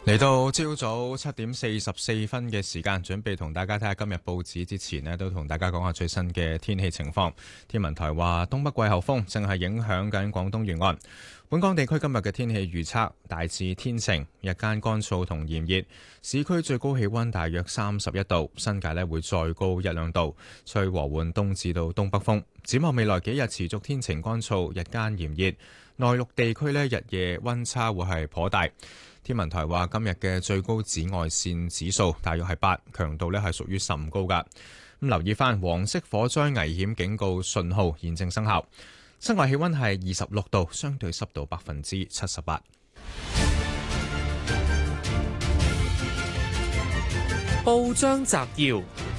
嚟到朝早7:44嘅時間，準備同大家睇下今日報紙之前呢，都同大家講下最新嘅天氣情況。天文台話，東北季候風正係影響緊廣東沿岸。本港地區今日嘅天氣預測大致天晴，日間乾燥同炎熱，市區最高氣溫大約31度，新界呢會再高1-2度，吹和緩東至到東北風。展望未來幾日持續天晴乾燥，日間炎熱，內陸地區呢日夜溫差會係頗大。天文台話今日嘅最高紫外線指數大約係8，強度呢係屬於甚高㗎。咁留意翻黃色火災危險警告信號現正生效。室外氣溫係26度，相對濕度78%。 報章摘要：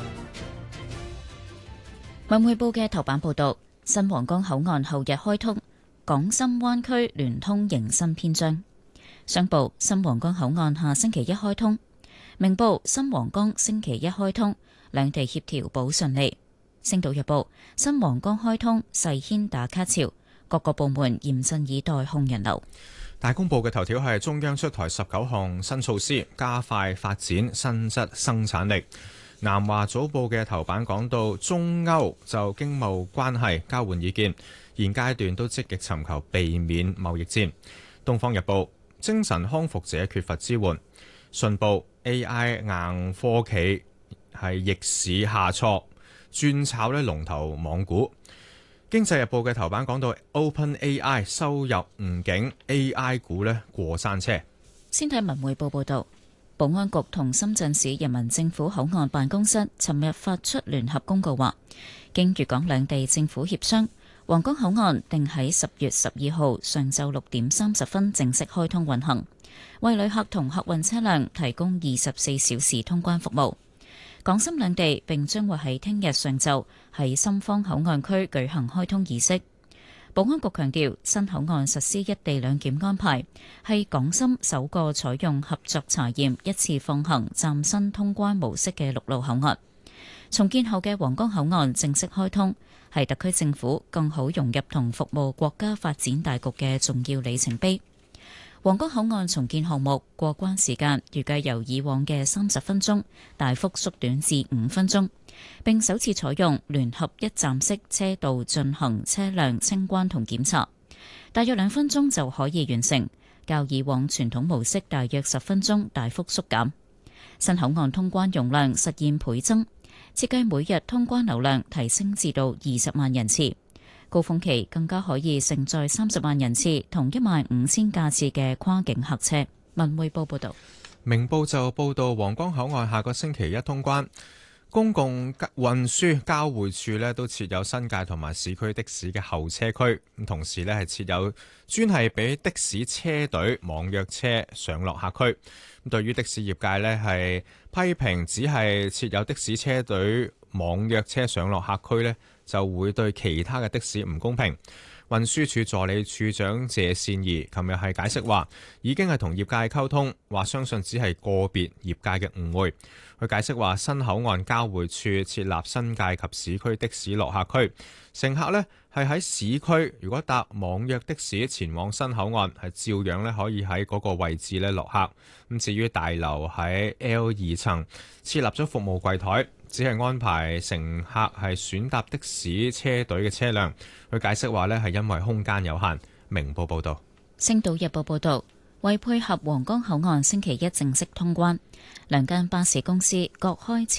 文匯報嘅頭版報道，新皇崗口岸後日開通，港深灣區聯通迎新篇章。商報：新皇崗口岸下星期一開通。明報：新皇崗星期一開通，兩地協調保順利。星島日報：新皇崗開通勢牽打卡潮，各個部門嚴陣以待控人流。 大公報嘅頭條係中央出台19項新措施，加快發展新質生產力。南華早報嘅頭版講到中歐就經貿關係交換意見，現階段都積極尋求避免貿易戰。東方日報：精神康復者缺乏支援。信報： AI 硬科企係逆市下挫，轉炒龍頭網股。經濟日報嘅頭版講到 OpenAI 收入誤警 ，AI 股過山車。 先睇文匯報報道，保安局同深圳市人民政府口岸辦公室尋日發出聯合公告話，經粵港兩地政府協商，皇崗口岸定喺10月12號上晝6點30分正式開通運行，為旅客同客運車輛提供24小時通關服務。港深兩地並將會喺聽日上晝喺深方口岸區舉行開通儀式。保安局強調，新口岸實施一地兩檢安排，係港深首個採用合作查驗一次放行嶄新通關模式嘅陸路口岸。重建後嘅皇崗口岸正式開通，係特區政府更好融入同服務國家發展大局嘅重要里程碑。皇崗口岸重建項目過關時間預計由以往嘅30分鐘大幅縮短至5分鐘，並首次採用聯合一站式車道進行車輛清關同檢查，大約2分鐘就可以完成，較以往傳統模式大約10分鐘大幅縮減。新口岸通關容量實現倍增，設計每日通關流量提升至到20萬人次。高峰期更加可以承載30萬人次同15000架次嘅跨境客車。文匯報報道。 明報就報道，皇崗口岸下個星期一通關，公共運輸交匯處都設有新界同埋市區的士嘅候車區，同時係設有專係俾的士車隊網約車上落客區。對於的士業界係批評，只係設有的士車隊網約車上落客區就會對其他嘅的士唔公平。運輸署助理處長謝善儀琴日係解釋話，已經係同業界溝通，話相信只係個別業界嘅誤會。佢解釋話，新口岸交匯處設立新界及市區的士落客區，乘客係喺市區如果搭網約的士前往新口岸，係照樣可以喺嗰個位置落客。咁至於大樓喺 L2 層設立咗服務櫃台，只係安排乘客係選搭的士車隊嘅車輛。佢解釋話係因為空間有限。明報報道。 星島日報報道，為配合皇崗口岸星期一正式通關，兩間巴士公司各開設